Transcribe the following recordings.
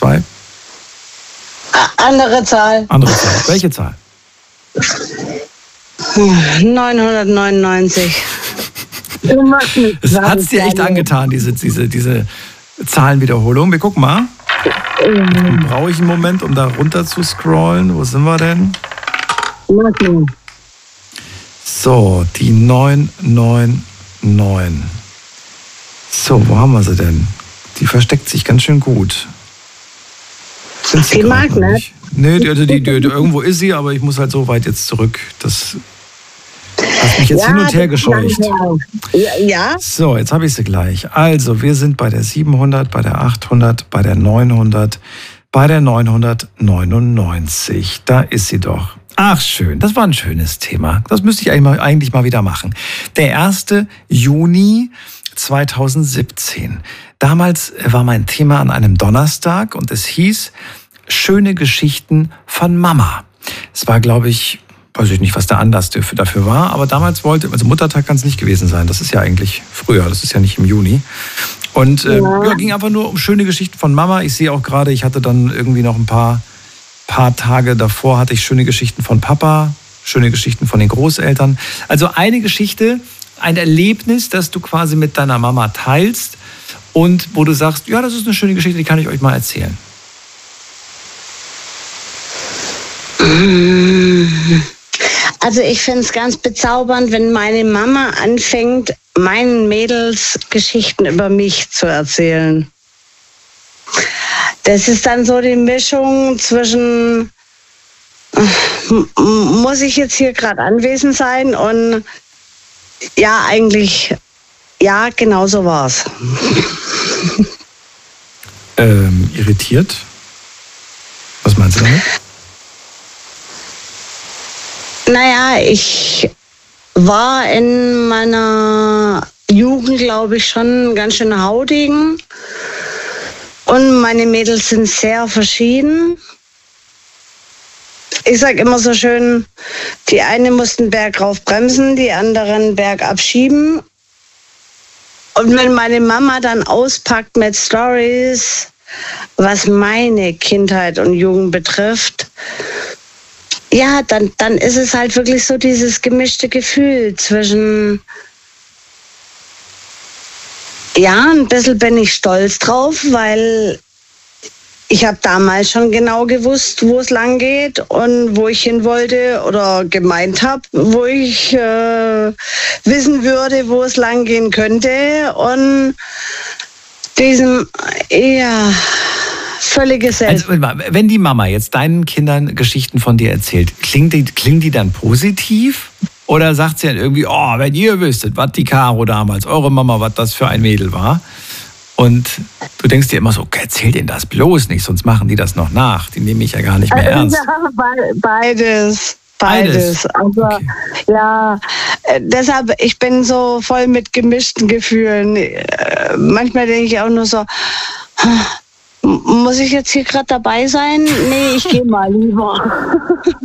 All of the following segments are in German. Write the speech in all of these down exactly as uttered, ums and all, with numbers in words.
zwei? Andere Zahl. Andere Zahl. Welche Zahl? neunhundertneunundneunzig. Es hat es dir echt angetan, diese, diese, diese Zahlenwiederholung. Wir gucken mal. Dann brauche ich einen Moment, um da runter zu scrollen. Wo sind wir denn? So, die neun neun neun. So, wo haben wir sie denn? Die versteckt sich ganz schön gut. Sind sie die mag nicht? Nee, die, die, die, die, irgendwo ist sie, aber ich muss halt so weit jetzt zurück. Das hat mich jetzt ja, hin und her gescheucht. Ja, ja. So, jetzt habe ich sie gleich. Also, wir sind bei der siebenhundert, bei der achthundert, bei der neunhundert, bei der neunhundertneunundneunzig. Da ist sie doch. Ach, schön. Das war ein schönes Thema. Das müsste ich eigentlich mal, eigentlich mal wieder machen. Der erste Juni zweitausendsiebzehn. Damals war mein Thema an einem Donnerstag und es hieß Schöne Geschichten von Mama. Es war, glaube ich, weiß ich nicht, was der Anlass dafür war, aber damals wollte, also Muttertag kann es nicht gewesen sein, das ist ja eigentlich früher, das ist ja nicht im Juni. Und äh, ja. Ja, ging einfach nur um schöne Geschichten von Mama. Ich sehe auch gerade, ich hatte dann irgendwie noch ein paar, paar Tage davor, hatte ich schöne Geschichten von Papa, schöne Geschichten von den Großeltern. Also eine Geschichte, ein Erlebnis, das du quasi mit deiner Mama teilst und wo du sagst, ja, das ist eine schöne Geschichte, die kann ich euch mal erzählen. Also ich finde es ganz bezaubernd, wenn meine Mama anfängt, meinen Mädels Geschichten über mich zu erzählen. Das ist dann so die Mischung zwischen, muss ich jetzt hier gerade anwesend sein und ja, eigentlich, ja, genau so war's. Ähm, irritiert? Was meinst du damit? Naja, ich war in meiner Jugend, glaube ich, schon ganz schön haudegen. Und meine Mädels sind sehr verschieden. Ich sage immer so schön, die eine mussten Berg rauf bremsen, die anderen Berg abschieben. Und wenn meine Mama dann auspackt mit Stories, was meine Kindheit und Jugend betrifft, ja, dann, dann ist es halt wirklich so dieses gemischte Gefühl zwischen, ja, ein bisschen bin ich stolz drauf, weil ich habe damals schon genau gewusst, wo es lang geht und wo ich hin wollte oder gemeint habe, wo ich äh, wissen würde, wo es lang gehen könnte. Und diesem, ja, völlige Selbst. Also, wenn die Mama jetzt deinen Kindern Geschichten von dir erzählt, klingt die, klingen die dann positiv? Oder sagt sie dann irgendwie, oh, wenn ihr wüsstet, was die Caro damals, eure Mama, was das für ein Mädel war? Und du denkst dir immer so, okay, erzähl denen das bloß nicht, sonst machen die das noch nach. Die nehme ich ja gar nicht mehr ernst. Ja, beides. Beides. Also, okay. Ja, deshalb, ich bin so voll mit gemischten Gefühlen. Manchmal denke ich auch nur so, muss ich jetzt hier gerade dabei sein? Nee, ich gehe mal lieber.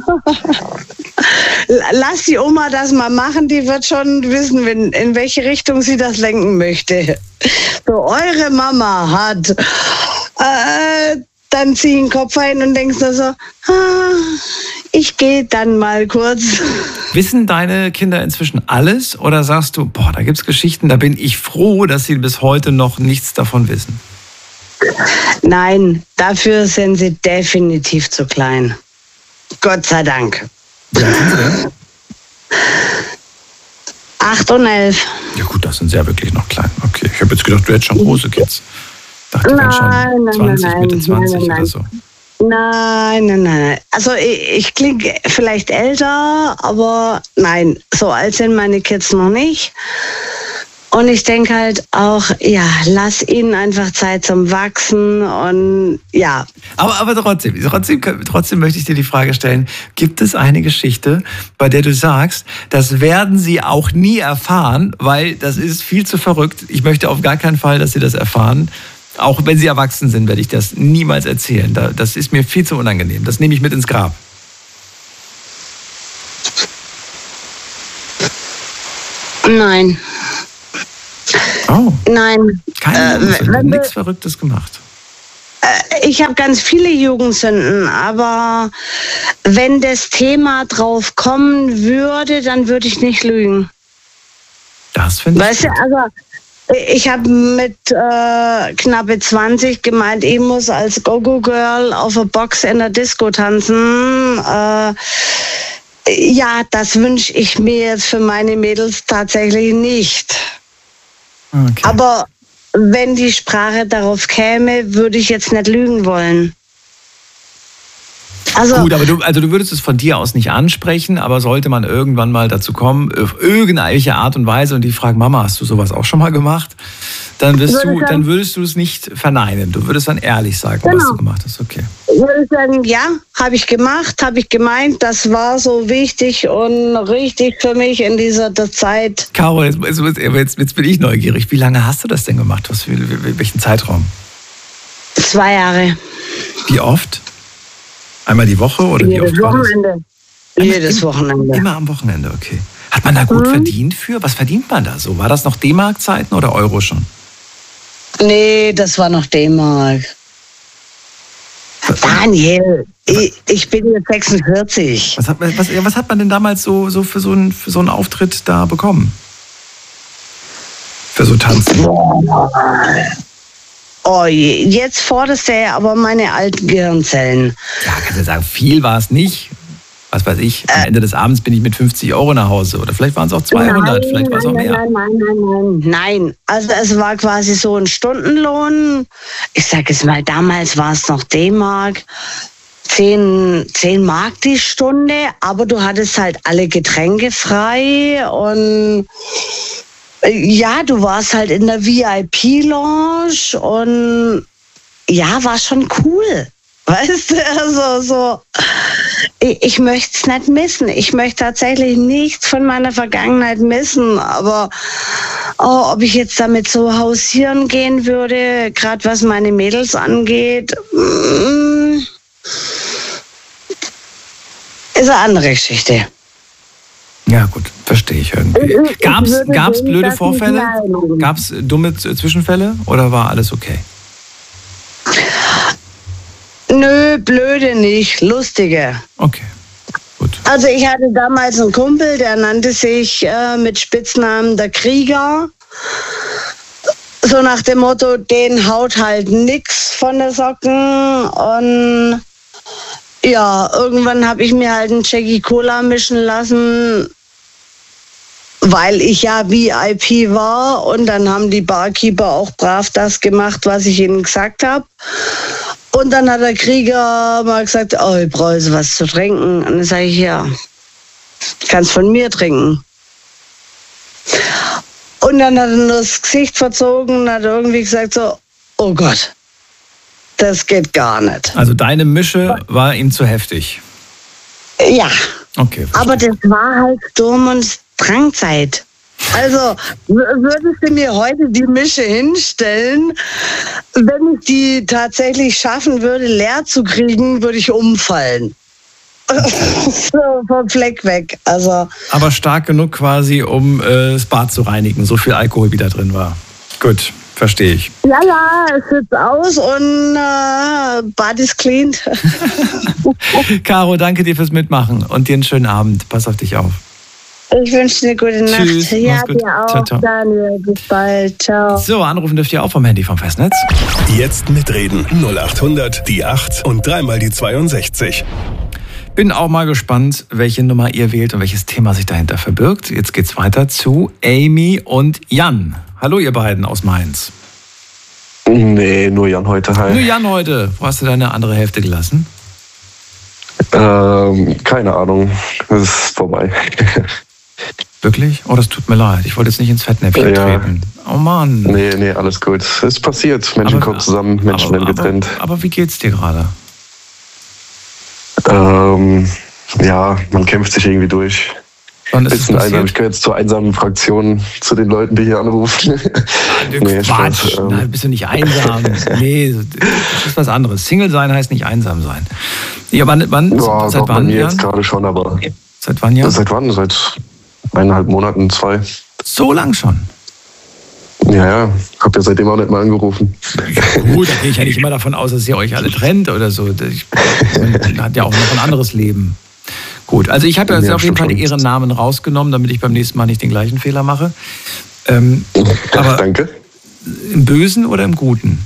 Lass die Oma das mal machen, die wird schon wissen, wenn, in welche Richtung sie das lenken möchte. So, eure Mama hat, äh, dann zieh den Kopf ein und denkst nur so, ah, ich gehe dann mal kurz. Wissen deine Kinder inzwischen alles oder sagst du, boah, da gibt's Geschichten, da bin ich froh, dass sie bis heute noch nichts davon wissen? Nein, dafür sind sie definitiv zu klein. Gott sei Dank. Wie alt sind sie denn? Acht und elf. Ja gut, das sind sie ja wirklich noch klein. Okay, ich habe jetzt gedacht, du hättest schon große Kids. Dachte nein, schon zwanzig, nein, Mitte zwanzig nein, nein, oder so. Nein, nein, nein. Also ich, ich klinge vielleicht älter, aber nein, so alt sind meine Kids noch nicht. Und ich denke halt auch, ja, lass ihnen einfach Zeit zum Wachsen und ja. Aber, aber trotzdem, trotzdem, trotzdem möchte ich dir die Frage stellen, gibt es eine Geschichte, bei der du sagst, das werden sie auch nie erfahren, weil das ist viel zu verrückt. Ich möchte auf gar keinen Fall, dass sie das erfahren. Auch wenn sie erwachsen sind, werde ich das niemals erzählen. Das ist mir viel zu unangenehm. Das nehme ich mit ins Grab. Nein. Oh. Nein. Keine äh, nichts Verrücktes gemacht. Ich habe ganz viele Jugendsünden, aber wenn das Thema drauf kommen würde, dann würde ich nicht lügen. Das finde ich. Weißt du, also ich habe mit äh, knappe zwanzig gemeint, ich muss als Go-Go-Girl auf der Box in der Disco tanzen. Äh, ja, das wünsche ich mir jetzt für meine Mädels tatsächlich nicht. Okay. Aber wenn die Sprache darauf käme, würde ich jetzt nicht lügen wollen. Also, Gut, aber du, also du würdest es von dir aus nicht ansprechen, aber sollte man irgendwann mal dazu kommen, auf irgendeine Art und Weise, und die fragen, Mama, hast du sowas auch schon mal gemacht? Dann, wirst du, dann würdest du es nicht verneinen. Du würdest dann ehrlich sagen, genau, was du gemacht hast. Okay. Ich würde sagen, ja, habe ich gemacht, habe ich gemeint, das war so wichtig und richtig für mich in dieser Zeit. Caro, jetzt, jetzt, jetzt bin ich neugierig. Wie lange hast du das denn gemacht? Was, welchen Zeitraum? Zwei Jahre. Wie oft? Einmal die Woche oder Jedes wie oft Wochenende. Jedes Wochenende. Immer am Wochenende, okay. Hat man da gut mhm. verdient für? Was verdient man da so? War das noch D-Mark-Zeiten oder Euro schon? Nee, das war noch D-Mark. Daniel, ich, ich bin jetzt sechsundvierzig. Was hat, was, was hat man denn damals so, so, für, so einen, für so einen Auftritt da bekommen? Für so Tanzen? Oh, jetzt forderst du ja aber meine alten Gehirnzellen. Ja, kannst du sagen, viel war es nicht. Was weiß ich, am Ende des Abends bin ich mit fünfzig Euro nach Hause. Oder vielleicht waren es auch zweihundert, nein, vielleicht war es auch mehr. Nein, nein, nein, nein, nein. Also es war quasi so ein Stundenlohn. Ich sag es mal, damals war es noch D-Mark. Zehn, zehn Mark die Stunde, aber du hattest halt alle Getränke frei und ja, du warst halt in der V I P-Lounge und ja, war schon cool. Weißt du, also so, ich, ich möchte es nicht missen. Ich möchte tatsächlich nichts von meiner Vergangenheit missen. Aber oh, ob ich jetzt damit so hausieren gehen würde, gerade was meine Mädels angeht, mm, ist eine andere Geschichte. Ja gut, verstehe ich irgendwie. Gab's, gab's blöde Vorfälle? Gab's dumme Zwischenfälle oder war alles okay? Nö, blöde nicht, lustige. Okay, gut. Also ich hatte damals einen Kumpel, der nannte sich äh, mit Spitznamen der Krieger. So nach dem Motto, den haut halt nix von der Socken. Und ja, irgendwann habe ich mir halt einen Jackie Cola mischen lassen, weil ich ja V I P war. Und dann haben die Barkeeper auch brav das gemacht, was ich ihnen gesagt habe. Und dann hat der Krieger mal gesagt, oh, ich brauche jetzt was zu trinken. Und dann sage ich, ja, kannst von mir trinken. Und dann hat er nur das Gesicht verzogen und hat irgendwie gesagt so, oh Gott, das geht gar nicht. Also deine Mische war ihm zu heftig? Ja, okay, aber das war halt Sturm- und Drangzeit. Also würdest du mir heute die Mische hinstellen, wenn ich die tatsächlich schaffen würde, leer zu kriegen, würde ich umfallen. So, vom Fleck weg. Also. Aber stark genug quasi, um äh, das Bad zu reinigen, so viel Alkohol wieder drin war. Gut, verstehe ich. Ja, ja, es sieht aus und äh, Bad ist clean. Caro, danke dir fürs Mitmachen und dir einen schönen Abend. Pass auf dich auf. Ich wünsche dir eine gute Nacht. Tschüss, ja, gut. dir auch, ciao, ciao. Daniel. Bis bald. Ciao. So, anrufen dürft ihr auch vom Handy vom Festnetz. Jetzt mitreden. null acht hundert, die acht und dreimal die zweiundsechzig. Bin auch mal gespannt, welche Nummer ihr wählt und welches Thema sich dahinter verbirgt. Jetzt geht's weiter zu Amy und Jan. Hallo ihr beiden aus Mainz. Nee, nur Jan heute. Hi. Nur Jan heute. Wo hast du deine andere Hälfte gelassen? Ähm, keine Ahnung. Es ist vorbei. Wirklich? Oh, das tut mir leid. Ich wollte jetzt nicht ins Fettnäpfchen ja. treten. Oh Mann. Nee, nee, alles gut. Es ist passiert. Menschen aber, kommen zusammen, Menschen aber, werden getrennt. Aber, aber wie geht's dir gerade? Ähm, ja, man kämpft sich irgendwie durch. Wann ist es passiert? Einsam. Ich gehöre jetzt zur einsamen Fraktion, zu den Leuten, die hier anrufen. nee, Quatsch, Spaß, ähm. Nein, bist du nicht einsam. Nee, das ist was anderes. Single sein heißt nicht einsam sein. Ja, wann, wann, ja, seit wann? Bei mir jetzt gerade schon, aber... Seit wann, ja? Seit wann? Seit eineinhalb Monaten, zwei. So lang schon? Ja, ja, hab ja seitdem auch nicht mal angerufen. Gut, da gehe ich ja nicht immer davon aus, dass ihr euch alle trennt oder so. Ich, man hat ja auch noch ein anderes Leben. Gut, also ich habe ja, ja auf jeden Fall ihren Namen rausgenommen, damit ich beim nächsten Mal nicht den gleichen Fehler mache. Ähm, aber Danke. Im Bösen oder im Guten?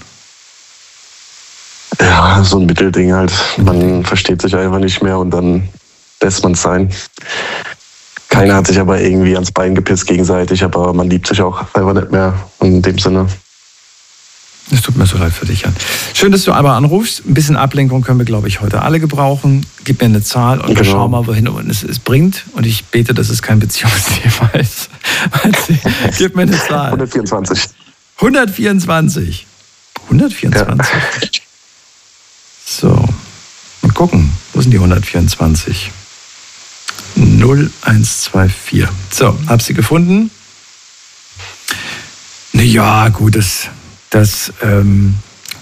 Ja, so ein Mittelding halt. Man versteht sich einfach nicht mehr und dann lässt man es sein. Keiner hat sich aber irgendwie ans Bein gepisst gegenseitig, aber man liebt sich auch einfach nicht mehr in dem Sinne. Es tut mir so leid für dich, Jan. Schön, dass du aber anrufst. Ein bisschen Ablenkung können wir, glaube ich, heute alle gebrauchen. Gib mir eine Zahl und genau. Wir schauen mal, wohin es, es bringt. Und ich bete, dass es kein Beziehungsthema ist. Gib mir eine Zahl. hundertvierundzwanzig. hundertvierundzwanzig. hundertvierundzwanzig? Ja. So. Mal gucken. Wo sind die hundertvierundzwanzig? null eins zwei vier. So, hab sie gefunden. Ja, gut, das, das ähm,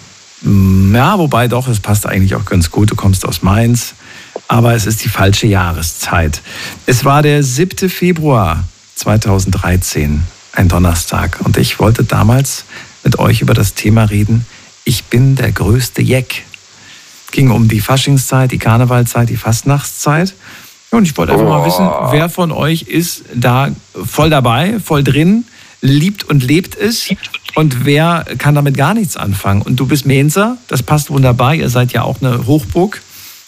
ja, wobei doch, es passt eigentlich auch ganz gut. Du kommst aus Mainz, aber es ist die falsche Jahreszeit. Es war der siebte Februar zweitausenddreizehn, ein Donnerstag. Und ich wollte damals mit euch über das Thema reden, ich bin der größte Jeck. Ging um die Faschingszeit, die Karnevalzeit, die Fastnachtszeit. Und ich wollte einfach mal wissen, wer von euch ist da voll dabei, voll drin, liebt und lebt es und wer kann damit gar nichts anfangen. Und du bist Mainzer, das passt wunderbar, ihr seid ja auch eine Hochburg.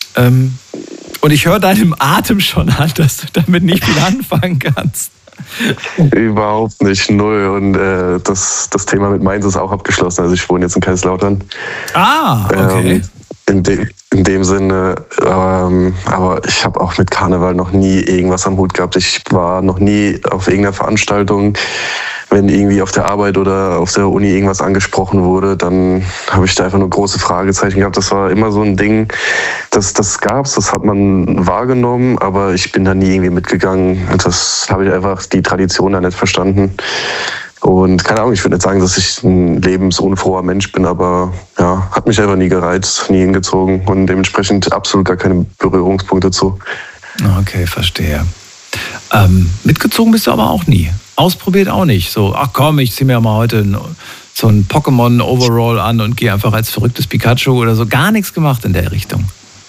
Und ich höre deinem Atem schon an, dass du damit nicht viel anfangen kannst. Überhaupt nicht, null. Und äh, das, das Thema mit Mainz ist auch abgeschlossen. Also ich wohne jetzt in Kaiserslautern. Ah, okay. Ähm, in, de, in dem Sinne, ähm, aber ich habe auch mit Karneval noch nie irgendwas am Hut gehabt. Ich war noch nie auf irgendeiner Veranstaltung. Wenn irgendwie auf der Arbeit oder auf der Uni irgendwas angesprochen wurde, dann habe ich da einfach nur große Fragezeichen gehabt. Das war immer so ein Ding, das, das gab's, das hat man wahrgenommen, aber ich bin da nie irgendwie mitgegangen. Das habe ich einfach die Tradition da nicht verstanden. Und keine Ahnung, ich würde nicht sagen, dass ich ein lebensunfroher Mensch bin, aber ja, hat mich einfach nie gereizt, nie hingezogen und dementsprechend absolut gar keine Berührungspunkte zu. Okay, verstehe. Ähm, mitgezogen bist du aber auch nie. Ausprobiert auch nicht. So, ach komm, ich zieh mir mal heute so ein Pokémon-Overall an und gehe einfach als verrücktes Pikachu oder so. Gar nichts gemacht in der Richtung.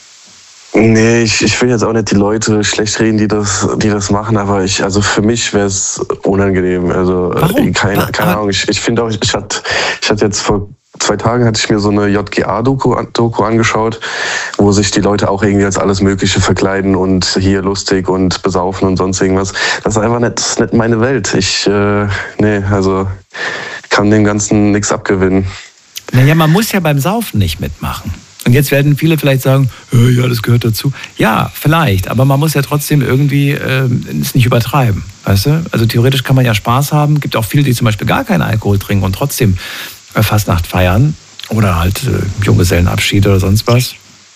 Nee, ich, ich will jetzt auch nicht die Leute schlecht reden, die das, die das machen, aber ich, also für mich wäre es unangenehm. Also Warum? keine, keine Ahnung. Ich, ich finde auch, ich, ich hatte, ich hatte jetzt vor zwei Tagen hatte ich mir so eine J G A-Doku Doku angeschaut, wo sich die Leute auch irgendwie als alles Mögliche verkleiden und hier lustig und besaufen und sonst irgendwas. Das ist einfach nicht, nicht meine Welt. Ich, äh, nee, also kann dem Ganzen nichts abgewinnen. Naja, man muss ja beim Saufen nicht mitmachen. Und jetzt werden viele vielleicht sagen, ja, das gehört dazu. Ja, vielleicht, aber man muss ja trotzdem irgendwie äh, es nicht übertreiben, weißt du? Also theoretisch kann man ja Spaß haben. Gibt auch viele, die zum Beispiel gar keinen Alkohol trinken und trotzdem äh, Fastnacht feiern oder halt äh, Junggesellenabschied oder sonst was.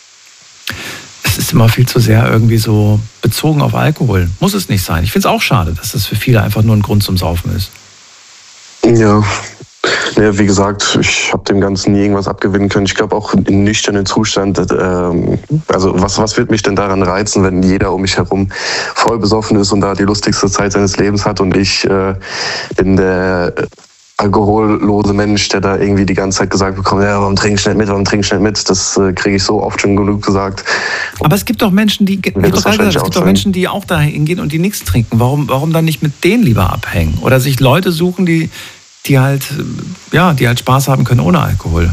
Es ist immer viel zu sehr irgendwie so bezogen auf Alkohol. Muss es nicht sein. Ich finde es auch schade, dass das für viele einfach nur ein Grund zum Saufen ist. Ja. Ja, wie gesagt, ich habe dem Ganzen nie irgendwas abgewinnen können. Ich glaube auch in nüchternen Zustand, ähm, also was, was wird mich denn daran reizen, wenn jeder um mich herum voll besoffen ist und da die lustigste Zeit seines Lebens hat und ich äh, bin der alkohollose Mensch, der da irgendwie die ganze Zeit gesagt bekommt, ja, warum trink ich nicht mit, warum trink ich nicht mit? Das äh, kriege ich so oft schon genug gesagt. Aber es gibt doch Menschen, die, gesagt, es gibt doch Menschen, die auch da hingehen und die nichts trinken. Warum, warum dann nicht mit denen lieber abhängen? Oder sich Leute suchen, die die halt, ja, die halt Spaß haben können ohne Alkohol.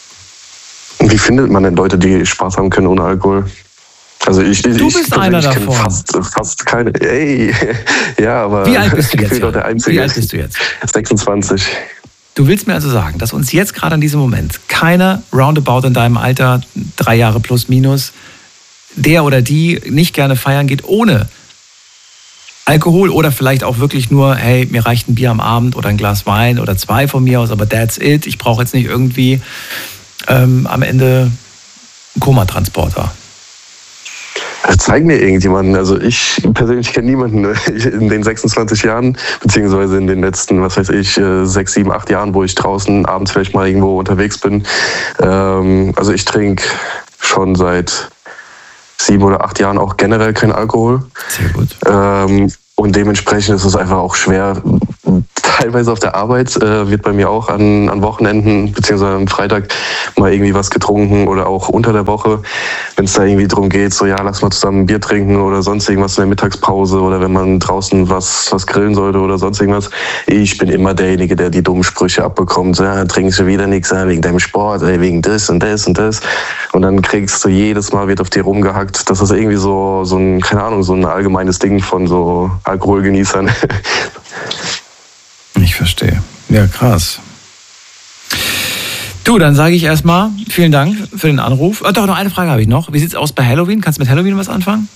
Wie findet man denn Leute, die Spaß haben können ohne Alkohol? Also ich, ich, du bist ich einer davon. Fast, fast keine. Ey, ja, aber wie alt bist du jetzt? Ich bin doch der Einzige. Wie alt bist du jetzt? sechsundzwanzig. Du willst mir also sagen, dass uns jetzt gerade in diesem Moment keiner roundabout in deinem Alter, drei Jahre plus minus, der oder die nicht gerne feiern geht ohne Alkohol oder vielleicht auch wirklich nur, hey, mir reicht ein Bier am Abend oder ein Glas Wein oder zwei von mir aus, aber that's it. Ich brauche jetzt nicht irgendwie ähm, am Ende einen Komatransporter. Zeig mir irgendjemanden. Also ich persönlich kenne niemanden in den sechsundzwanzig Jahren, beziehungsweise in den letzten, was weiß ich, sechs, sieben, acht Jahren, wo ich draußen abends vielleicht mal irgendwo unterwegs bin. Ähm, also ich trinke schon seit sieben oder acht Jahren auch generell kein Alkohol. Sehr gut. Ähm, und dementsprechend ist es einfach auch schwer, teilweise auf der Arbeit äh, wird bei mir auch an, an Wochenenden beziehungsweise am Freitag mal irgendwie was getrunken oder auch unter der Woche, wenn es da irgendwie darum geht, so ja, lass mal zusammen ein Bier trinken oder sonst irgendwas in der Mittagspause oder wenn man draußen was, was grillen sollte oder sonst irgendwas. Ich bin immer derjenige, der die dummen Sprüche abbekommt. Ja, trinkst du wieder nichts, ja, wegen deinem Sport, ey, wegen das und das und das. Und dann kriegst du jedes Mal, wird auf dir rumgehackt. Das ist irgendwie so, so ein, keine Ahnung, so ein allgemeines Ding von so Alkoholgenießern. Ich verstehe. Ja, krass. Du, dann sage ich erstmal vielen Dank für den Anruf. Oh, doch, noch eine Frage habe ich noch. Wie sieht's aus bei Halloween? Kannst du mit Halloween was anfangen?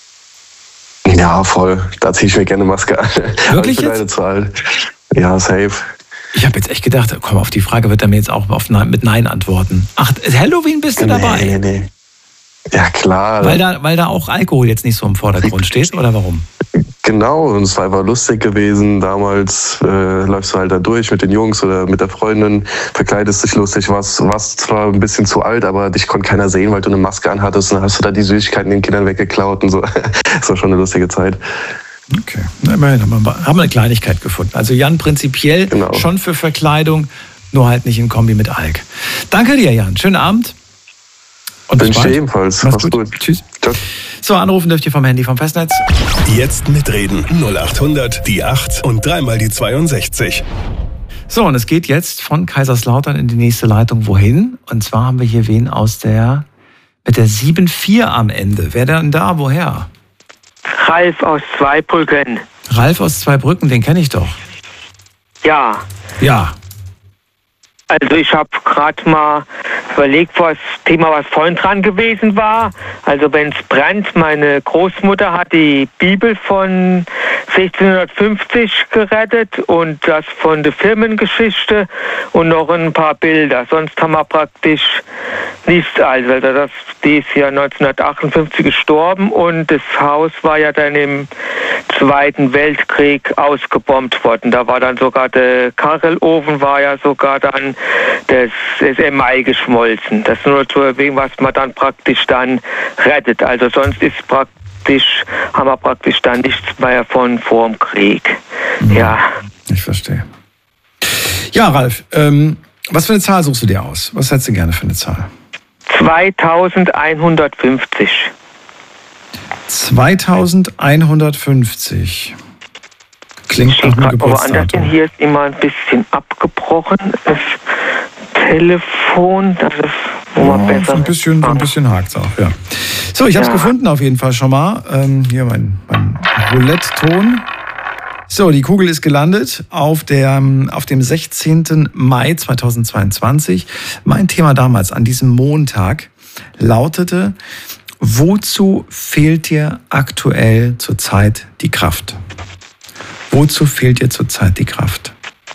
Ja, voll. Da ziehe ich mir gerne Maske an. Wirklich ich bin jetzt? leider zu alt. Ja, safe. Ich habe jetzt echt gedacht, komm, auf die Frage wird er mir jetzt auch auf Nein, mit Nein antworten. Ach, Halloween bist du nee, dabei? Nee, nee. Ja, klar. Weil da, weil da auch Alkohol jetzt nicht so im Vordergrund steht, oder warum? Genau, und es war einfach lustig gewesen. Damals äh, läufst du halt da durch mit den Jungs oder mit der Freundin, verkleidest dich lustig, warst, warst zwar ein bisschen zu alt, aber dich konnte keiner sehen, weil du eine Maske anhattest und dann hast du da die Süßigkeiten den Kindern weggeklaut und so. Das war schon eine lustige Zeit. Okay, na, immerhin haben wir, haben wir eine Kleinigkeit gefunden. Also Jan prinzipiell genau. Schon für Verkleidung, nur halt nicht in Kombi mit Alk. Danke dir, Jan. Schönen Abend. Und wünsche dir ebenfalls. Mach's gut. gut. Tschüss. Ciao. So, anrufen dürft ihr vom Handy vom Festnetz. Jetzt mitreden. null acht hundert, die acht und dreimal die zweiundsechzig. So, und es geht jetzt von Kaiserslautern in die nächste Leitung. Wohin? Und zwar haben wir hier wen aus der, mit der sieben vier am Ende. Wer denn da? Woher? Ralf aus Zweibrücken. Ralf aus Zweibrücken, den kenne ich doch. Ja. Ja. Also ich habe gerade mal überlegt, was Thema, was vorhin dran gewesen war. Also wenn es brennt, meine Großmutter hat die Bibel von sechzehnhundertfünfzig gerettet und das von der Firmengeschichte und noch ein paar Bilder. Sonst haben wir praktisch nichts. Also das, die ist ja neunzehnhundertachtundfünfzig gestorben und das Haus war ja dann im Zweiten Weltkrieg ausgebombt worden. Da war dann sogar der Kachelofen, war ja sogar dann das, das Email geschmolzen. Das ist nur zu erwähnen, was man dann praktisch dann rettet. Also sonst ist praktisch, haben wir praktisch dann nichts mehr von vor dem Krieg. Mhm. Ja. Ich verstehe. Ja, Ralf, ähm, was für eine Zahl suchst du dir aus? Was hättest du gerne für eine Zahl? zweitausendeinhundertfünfzig. zweitausendeinhundertfünfzig. Klingt nach einem Geburtsdatum. Hier ist immer ein bisschen abgebrochen. Das Telefon, das ist wo man ja, besser. So ein bisschen, so ein bisschen hakt es auch, ja. So, ich habe es ja. gefunden auf jeden Fall schon mal. Ähm, hier mein, mein Roulette-Ton. So, die Kugel ist gelandet auf, der, auf dem sechzehnten Mai zweitausendzweiundzwanzig. Mein Thema damals an diesem Montag lautete: Wozu fehlt dir aktuell zurzeit die Kraft? Wozu fehlt dir zurzeit die Kraft?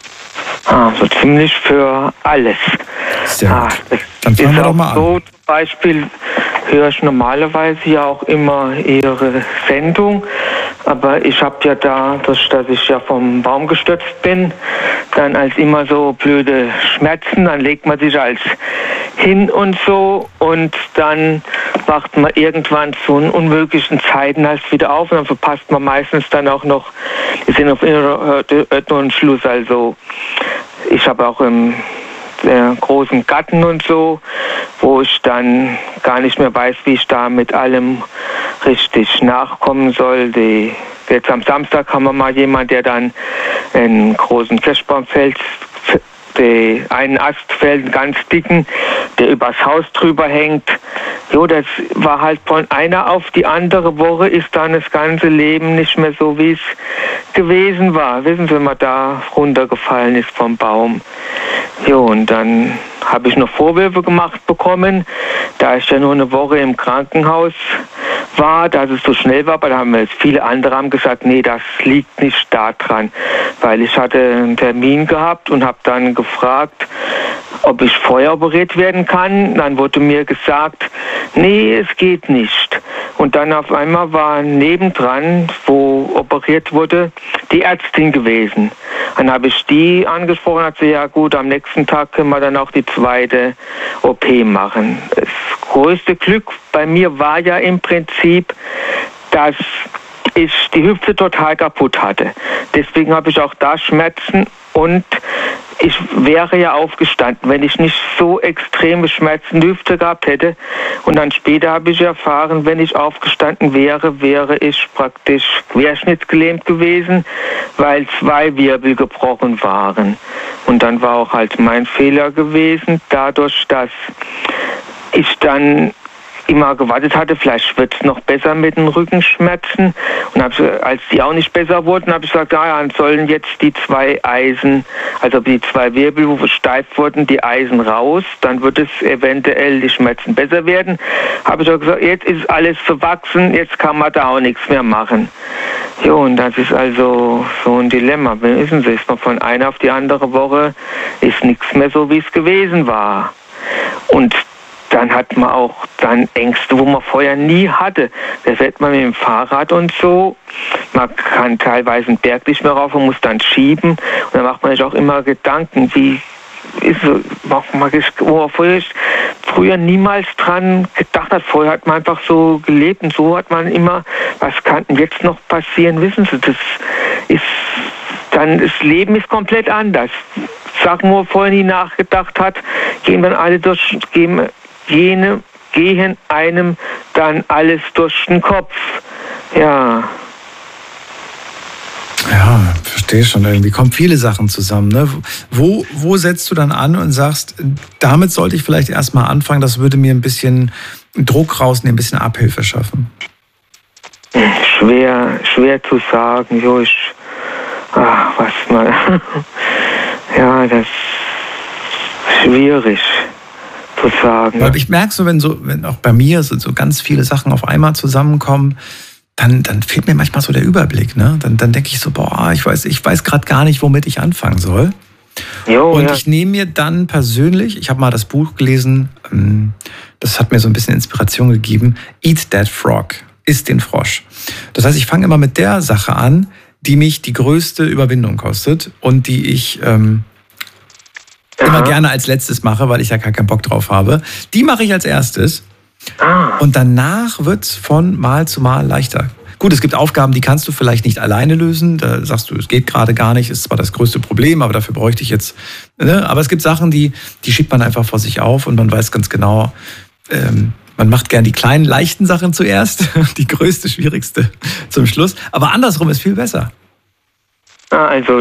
Ah, so ziemlich für alles. Sehr ah, gut. Dann fangen wir doch mal an. So, zum Beispiel höre ich normalerweise ja auch immer Ihre Sendung, aber ich habe ja da, dass, dass ich ja vom Baum gestürzt bin, dann als immer so blöde Schmerzen, dann legt man sich als hin und so und dann wacht man irgendwann zu unmöglichen Zeiten halt wieder auf und dann verpasst man meistens dann auch noch, wir sind auf nur einen Schluss, also ich habe auch im äh, großen Garten und so, wo ich dann gar nicht mehr weiß, wie ich da mit allem richtig nachkommen soll. Die, jetzt am Samstag haben wir mal jemanden, der dann einen großen Kirschbaum fällt, die, einen Ast fällt, einen ganz dicken, der übers Haus drüber hängt. Jo, das war halt von einer auf die andere Woche ist dann das ganze Leben nicht mehr so, wie es gewesen war. Wissen Sie, wenn man da runtergefallen ist vom Baum. Jo, und dann habe ich noch Vorwürfe gemacht bekommen, da ich ja nur eine Woche im Krankenhaus war, dass es so schnell war, aber da haben wir jetzt viele andere haben gesagt, nee, das liegt nicht daran, weil ich hatte einen Termin gehabt und habe dann gefragt, ob ich vorher operiert werden kann. Dann wurde mir gesagt, nee, es geht nicht. Und dann auf einmal war nebendran, wo operiert wurde, die Ärztin gewesen. Dann habe ich die angesprochen und hat gesagt, ja gut, am nächsten Tag können wir dann auch die zweite O P machen. Das größte Glück bei mir war ja im Prinzip, dass ich die Hüfte total kaputt hatte. Deswegen habe ich auch da Schmerzen und ich wäre ja aufgestanden, wenn ich nicht so extreme Schmerzen in der Hüfte gehabt hätte. Und dann später habe ich erfahren, wenn ich aufgestanden wäre, wäre ich praktisch querschnittsgelähmt gewesen, weil zwei Wirbel gebrochen waren. Und dann war auch halt mein Fehler gewesen, dadurch, dass ich dann immer gewartet hatte, vielleicht wird es noch besser mit den Rückenschmerzen. Und hab, als die auch nicht besser wurden, habe ich gesagt, naja, dann sollen jetzt die zwei Eisen, also die zwei Wirbel, wo wir steif wurden, die Eisen raus, dann wird es eventuell die Schmerzen besser werden. Habe ich auch gesagt, jetzt ist alles verwachsen, jetzt kann man da auch nichts mehr machen. Jo, und das ist also so ein Dilemma. Wissen Sie, ist man von einer auf die andere Woche, ist nichts mehr so, wie es gewesen war. Und dann hat man auch dann Ängste, wo man vorher nie hatte. Da fährt man mit dem Fahrrad und so. Man kann teilweise einen Berg nicht mehr rauf und muss dann schieben. Und dann macht man sich auch immer Gedanken, wie ist so, wo man vorher, früher niemals dran gedacht hat. Vorher hat man einfach so gelebt und so hat man immer, was kann denn jetzt noch passieren? Wissen Sie, das ist dann, das Leben ist komplett anders. Sachen, wo man vorher nie nachgedacht hat, gehen dann alle durch, gehen Jene gehen einem dann alles durch den Kopf. Ja. Ja, verstehe schon. Irgendwie kommen viele Sachen zusammen. Ne? Wo, wo setzt du dann an und sagst, damit sollte ich vielleicht erstmal anfangen, das würde mir ein bisschen Druck rausnehmen, ein bisschen Abhilfe schaffen? Schwer, schwer zu sagen. Jo, ich, ach, was mal. Ja, das ist schwierig. Sagen. Weil ich merke so, wenn so, wenn auch bei mir so, so ganz viele Sachen auf einmal zusammenkommen, dann, dann fehlt mir manchmal so der Überblick. Ne? Dann, dann denke ich so, boah, ich weiß, ich weiß gerade gar nicht, womit ich anfangen soll. Jo, und ja. Ich nehme mir dann persönlich, ich habe mal das Buch gelesen, das hat mir so ein bisschen Inspiration gegeben, Eat That Frog, iss den Frosch. Das heißt, ich fange immer mit der Sache an, die mich die größte Überwindung kostet und die ich ähm, immer gerne als letztes mache, weil ich ja gar keinen Bock drauf habe. Die mache ich als erstes. Ah. Und danach wird es von Mal zu Mal leichter. Gut, es gibt Aufgaben, die kannst du vielleicht nicht alleine lösen. Da sagst du, es geht gerade gar nicht, ist zwar das größte Problem, aber dafür bräuchte ich jetzt... Ne? Aber es gibt Sachen, die, die schiebt man einfach vor sich auf und man weiß ganz genau, ähm, man macht gern die kleinen, leichten Sachen zuerst, die größte, schwierigste zum Schluss. Aber andersrum ist viel besser. Ah, also...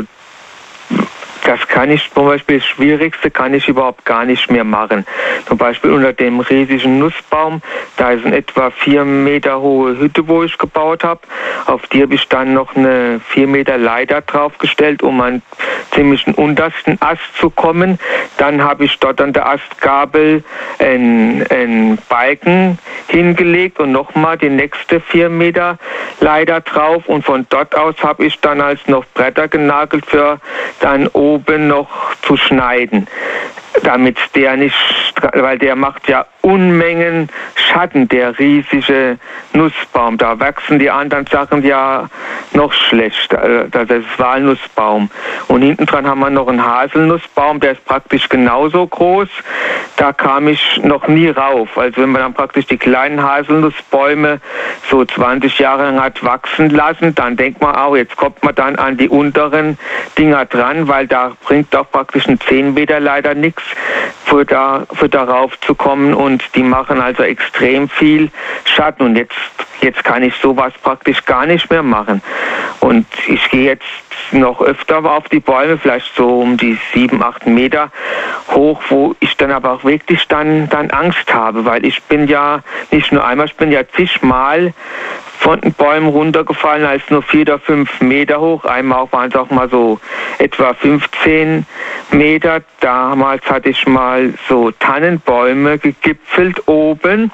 Das kann ich, zum Beispiel das Schwierigste kann ich überhaupt gar nicht mehr machen. Zum Beispiel unter dem riesigen Nussbaum, da ist eine etwa vier Meter hohe Hütte, wo ich gebaut habe. Auf die habe ich dann noch eine vier Meter Leiter draufgestellt, um an ziemlichen untersten Ast zu kommen. Dann habe ich dort an der Astgabel einen, einen Balken hingelegt und nochmal die nächste vier Meter Leiter drauf. Und von dort aus habe ich dann als noch Bretter genagelt für dann oben oben noch zu schneiden, damit der nicht, weil der macht ja Unmengen Schatten, der riesige Nussbaum. Da wachsen die anderen Sachen ja noch schlecht. Das ist Walnussbaum. Und hinten dran haben wir noch einen Haselnussbaum, der ist praktisch genauso groß. Da kam ich noch nie rauf. Also wenn man dann praktisch die kleinen Haselnussbäume so zwanzig Jahre lang hat wachsen lassen, dann denkt man auch, jetzt kommt man dann an die unteren Dinger dran, weil da bringt auch praktisch ein zehn Meter Leiter nichts, für, da, für darauf zu kommen. Und die machen also extrem viel Schatten. Und jetzt, jetzt kann ich sowas praktisch gar nicht mehr machen. Und ich gehe jetzt noch öfter auf die Bäume, vielleicht so um die sieben, acht Meter hoch, wo ich dann aber auch wirklich dann, dann Angst habe, weil ich bin ja nicht nur einmal, ich bin ja zigmal von den Bäumen runtergefallen, als nur vier oder fünf Meter hoch. Einmal waren es auch mal so etwa fünfzehn Meter. Damals hatte ich mal so Tannenbäume gegipfelt oben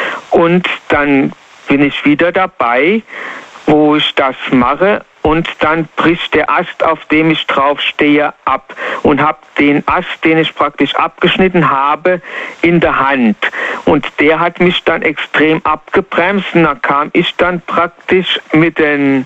und dann bin ich wieder dabei, wo ich das mache. Und dann bricht der Ast, auf dem ich drauf stehe, ab und habe den Ast, den ich praktisch abgeschnitten habe, in der Hand. Und der hat mich dann extrem abgebremst und da kam ich dann praktisch mit den,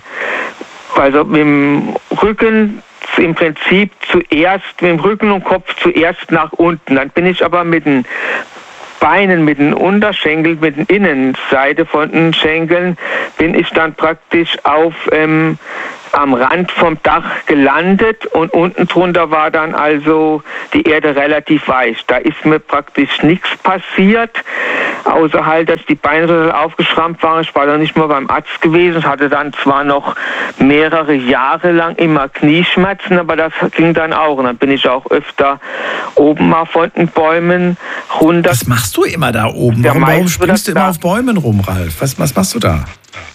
also mit dem Rücken im Prinzip zuerst, mit dem Rücken und Kopf zuerst nach unten. Dann bin ich aber mit dem Beinen, mit den Unterschenkeln, mit den Innenseite von den Schenkeln, bin ich dann praktisch auf ähm, am Rand vom Dach gelandet und unten drunter war dann also die Erde relativ weich. Da ist mir praktisch nichts passiert, außer halt, dass die Beine total aufgeschrammt waren. Ich war dann nicht mehr beim Arzt gewesen. Ich hatte dann zwar noch mehrere Jahre lang immer Knieschmerzen, aber das ging dann auch. Und dann bin ich auch öfter oben mal von den Bäumen runter. Was machst du immer da oben? Ja, Warum, warum springst du immer da auf Bäumen rum, Ralf? Was, was machst du da?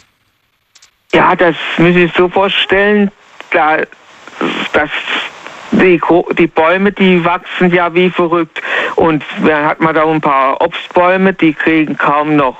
Ja, das muss ich so vorstellen, da, dass die, die Bäume, die wachsen ja wie verrückt. Und dann hat man da ein paar Obstbäume, die kriegen kaum noch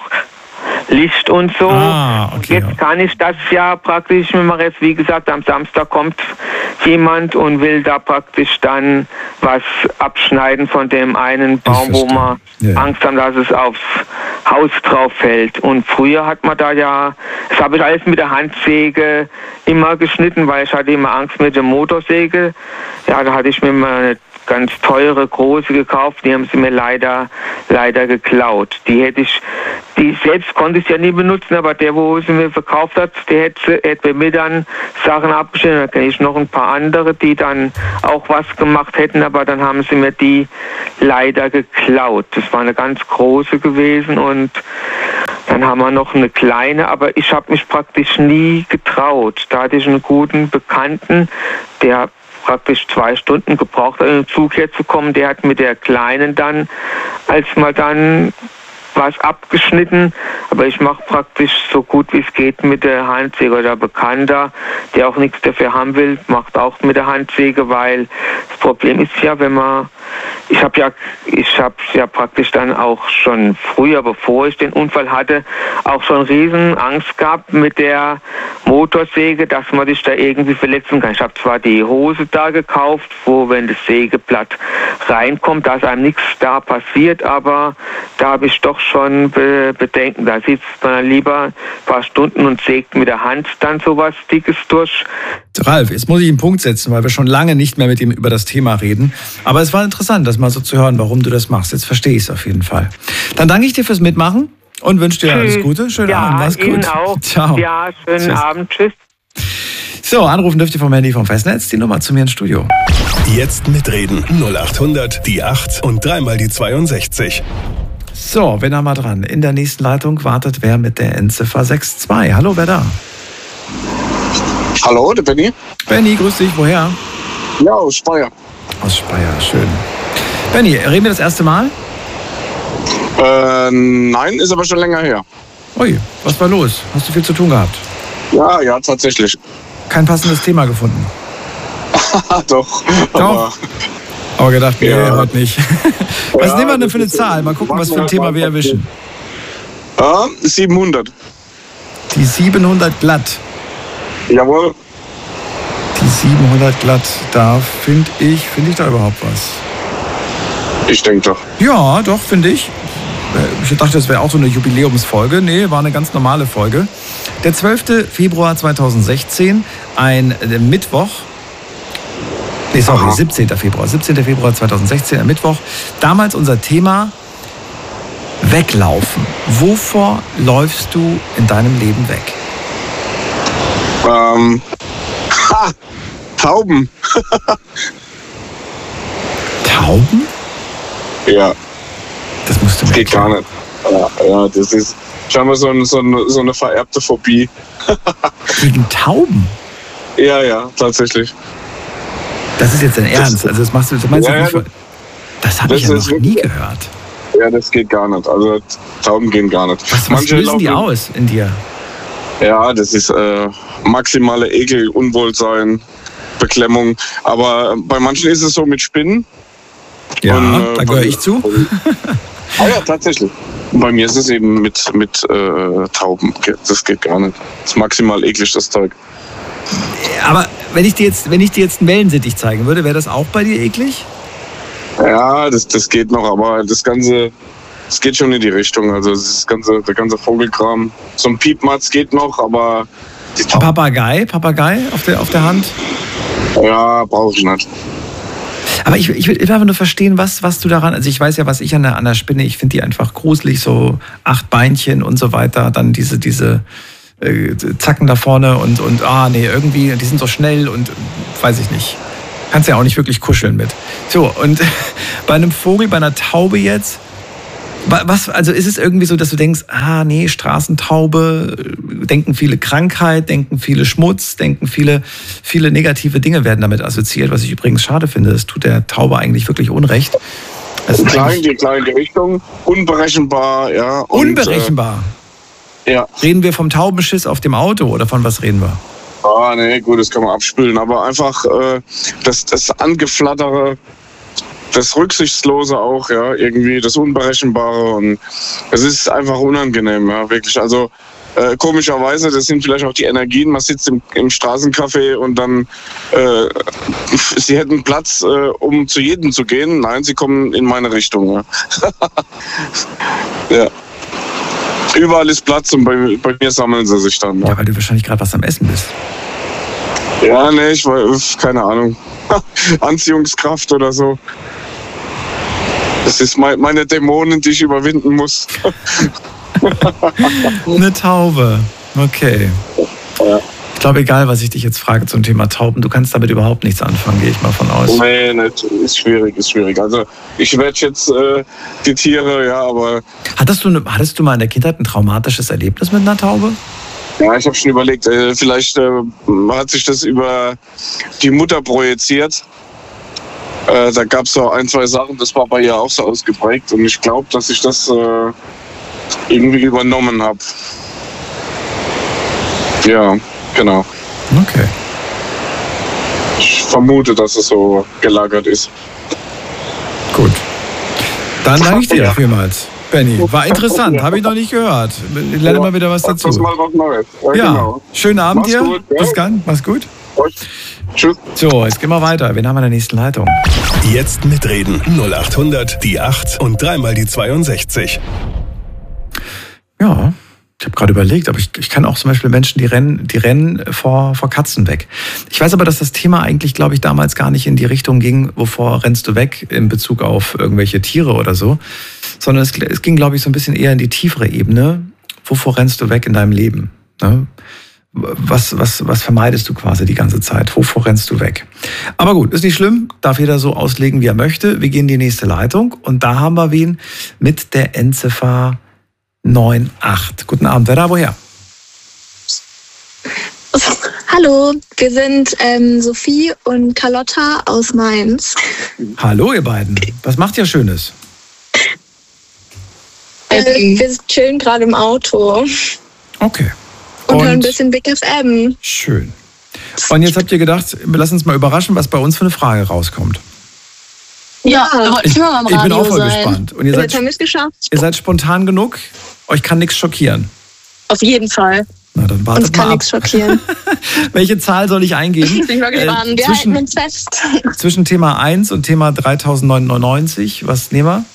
Licht und so. Ah, okay, jetzt ja. kann ich das ja praktisch, wenn man jetzt, wie gesagt, am Samstag kommt jemand und will da praktisch dann was abschneiden von dem einen Baum, wo man ja, ja. Angst haben, dass es aufs Haus drauf fällt. Und früher hat man da ja, das habe ich alles mit der Handsäge immer geschnitten, weil ich hatte immer Angst mit der Motorsäge. Ja, da hatte ich mir mal eine ganz teure, große gekauft, die haben sie mir leider, leider geklaut. Die hätte ich, die selbst konnte ich ja nie benutzen, aber der, wo sie mir verkauft hat, der hätte, hätte bei mir dann Sachen abgeschnitten. Da kenne ich noch ein paar andere, die dann auch was gemacht hätten, aber dann haben sie mir die leider geklaut. Das war eine ganz große gewesen und dann haben wir noch eine kleine, aber ich habe mich praktisch nie getraut. Da hatte ich einen guten Bekannten, der praktisch zwei Stunden gebraucht, um in den Zug herzukommen. Der hat mit der Kleinen dann, als mal dann was abgeschnitten, aber ich mache praktisch so gut wie es geht mit der Handsäge. Oder Bekannter, der auch nichts dafür haben will, macht auch mit der Handsäge, weil das Problem ist ja, wenn man, ich habe ja, ich habe ja praktisch dann auch schon früher, bevor ich den Unfall hatte, auch schon riesen Angst gehabt mit der Motorsäge, dass man sich da irgendwie verletzen kann. Ich habe zwar die Hose da gekauft, wo, wenn das Sägeblatt reinkommt, dass einem nichts da passiert, aber da habe ich doch schon Be- Bedenken. Da sitzt man dann lieber ein paar Stunden und sägt mit der Hand dann sowas Dickes durch. Ralf, jetzt muss ich einen Punkt setzen, weil wir schon lange nicht mehr mit ihm über das Thema reden. Aber es war interessant, das mal so zu hören, warum du das machst. Jetzt verstehe ich es auf jeden Fall. Dann danke ich dir fürs Mitmachen und wünsche dir alles Gute. Schönen ja, Abend, mach's gut. Ihnen auch. Ciao. Ja, schönen Tschüss. Abend. Tschüss. So, anrufen dürft ihr vom Handy vom Festnetz, die Nummer zu mir ins Studio. Jetzt mitreden. null acht hundert, die acht und dreimal die zweiundsechzig. So, wer da mal dran? In der nächsten Leitung wartet wer mit der Endziffer sechs zwei. Hallo, wer da? Hallo, der Benny. Benny, grüß dich. Woher? Ja, aus Speyer. Aus Speyer, schön. Benny, reden wir das erste Mal? Äh, nein, ist aber schon länger her. Ui, was war los? Hast du viel zu tun gehabt? Ja, ja, tatsächlich. Kein passendes Thema gefunden? Doch. Doch. Aber, Aber gedacht, nee, Ja. heute nicht. Was Ja, nehmen wir denn das für eine ist- Zahl? Mal gucken, was für ein Thema wir erwischen. ja, siebenhundert. Die siebenhundert glatt. Jawohl. Die siebenhundert glatt, da finde ich, finde ich da überhaupt was? Ich denke doch. Ja, doch, finde ich. Äh, Ich dachte, das wäre auch so eine Jubiläumsfolge. Nee, war eine ganz normale Folge. Der zwölfte Februar zweitausendsechzehn, ein äh, Mittwoch. Nee, sorry, Aha. siebzehnter Februar. siebzehnter Februar zweitausendsechzehn, ein Mittwoch. Damals unser Thema Weglaufen. Wovor läufst du in deinem Leben weg? Ähm, ha, Tauben. Tauben? Ja, Das musst du mir das geht gar erklären. nicht. Ja, ja, das ist scheinbar so, ein, so, eine, so eine vererbte Phobie. Gegen Tauben? Ja, ja, tatsächlich. Das ist jetzt dein Ernst. Also das machst du, das meinst du Ja, nicht. ja, Das habe ich das ja ist noch nie wirklich- gehört. Ja, das geht gar nicht. Also Tauben gehen gar nicht. Was, was lösen die aus in dir? Ja, das ist äh, maximale Ekel, Unwohlsein, Beklemmung. Aber bei manchen ist es so mit Spinnen. Ja, Und, äh, da gehöre ich zu. Ah ja, tatsächlich. Und bei mir ist es eben mit, mit äh, Tauben. Das geht gar nicht. Das ist maximal eklig, das Zeug. Aber wenn ich dir jetzt, wenn ich dir jetzt einen Wellensittich zeigen würde, wäre das auch bei dir eklig? Ja, das, das geht noch, aber das Ganze, das geht schon in die Richtung. Also das ganze, der ganze Vogelkram. So ein Piepmatz geht noch, aber die Tauben, Papagei, Papagei auf der, auf der Hand? ja, brauche ich nicht. Aber ich, ich will einfach nur verstehen, was, was du daran, also ich weiß ja, was ich an der, an der Spinne, ich finde die einfach gruselig, so acht Beinchen und so weiter, dann diese, diese äh, Zacken da vorne und, und ah nee, irgendwie, die sind so schnell und weiß ich nicht. Kannst ja auch nicht wirklich kuscheln mit. So, und bei einem Vogel, bei einer Taube jetzt, was, also ist es irgendwie so, dass du denkst, ah nee, Straßentaube, denken viele Krankheit, denken viele Schmutz, denken viele, viele negative Dinge werden damit assoziiert, was ich übrigens schade finde. Das tut der Taube eigentlich wirklich Unrecht. Klar in die, klar in die Richtung, unberechenbar, ja. Und, unberechenbar? Äh, ja. Reden wir vom Taubenschiss auf dem Auto oder von was reden wir? Ah, nee, gut, das kann man abspülen, aber einfach äh, das, das Angeflattere, das Rücksichtslose auch, ja, irgendwie, das Unberechenbare und es ist einfach unangenehm, ja, wirklich. Also äh, komischerweise, das sind vielleicht auch die Energien, man sitzt im, im Straßencafé und dann, äh, sie hätten Platz, äh, um zu jedem zu gehen. Nein, sie kommen in meine Richtung, ja. Ja. Überall ist Platz und bei, bei mir sammeln sie sich dann. Ja, ja weil du wahrscheinlich gerade was am Essen bist. Ja, nee, ich weiß, keine Ahnung. Anziehungskraft oder so. Das ist meine Dämonen, die ich überwinden muss. Eine Taube. Okay. Ja. Ich glaube, egal, was ich dich jetzt frage zum Thema Tauben, du kannst damit überhaupt nichts anfangen, gehe ich mal von aus. Nee, nicht. Ist schwierig, ist schwierig. Also ich werde jetzt äh, die Tiere, ja, aber... Hattest du, hattest du mal in der Kindheit ein traumatisches Erlebnis mit einer Taube? Ja, ich habe schon überlegt, äh, vielleicht äh, hat sich das über die Mutter projiziert. Äh, da gab es so ein, zwei Sachen, das war bei ihr auch so ausgeprägt. Und ich glaube, dass ich das äh, irgendwie übernommen habe. Ja, genau. Okay. Ich vermute, dass es so gelagert ist. Gut. Dann danke ich dir vielmals, Benny. War interessant, habe ich noch nicht gehört. Ich lerne mal wieder was dazu. Das mal was Neues. Ja, ja. Genau. Schönen Abend Mach's dir. Gut, ja. Bis dann. Mach's gut. Tschüss. So, jetzt gehen wir weiter. Wen haben wir in der nächsten Leitung? Jetzt mitreden. null acht hundert, die acht und dreimal die zweiundsechzig. Ja, ich habe gerade überlegt, aber ich, ich kann auch zum Beispiel Menschen, die rennen, die rennen vor, vor Katzen weg. Ich weiß aber, dass das Thema eigentlich, glaube ich, damals gar nicht in die Richtung ging, wovor rennst du weg in Bezug auf irgendwelche Tiere oder so, sondern es, es ging, glaube ich, so ein bisschen eher in die tiefere Ebene. Wovor rennst du weg in deinem Leben? Ne? Was, was, was vermeidest du quasi die ganze Zeit? Wovor rennst du weg? Aber gut, ist nicht schlimm, darf jeder so auslegen, wie er möchte. Wir gehen in die nächste Leitung und da haben wir wen mit der Endziffer neun acht. Guten Abend, wer da, woher? Hallo, wir sind ähm, Sophie und Carlotta aus Mainz. Hallo ihr beiden, was macht ihr Schönes? Äh, wir chillen gerade im Auto. Okay. Und, und hören ein bisschen Big F M. Schön. Und jetzt habt ihr gedacht, lass uns mal überraschen, was bei uns für eine Frage rauskommt. Ja, da wollte ich mal am Radio Ich bin auch voll sein. gespannt. Und ihr Jetzt seid, haben wir es geschafft. ihr seid spontan genug? Euch kann nichts schockieren. Auf jeden Fall. Na, dann wartet Uns kann mal ab. nichts schockieren. Welche Zahl soll ich eingeben? Ich bin mal gespannt. Äh, Wir zwischen, halten uns fest. zwischen Thema eins und Thema dreitausendneunhundertneunundneunzig, was nehmen wir?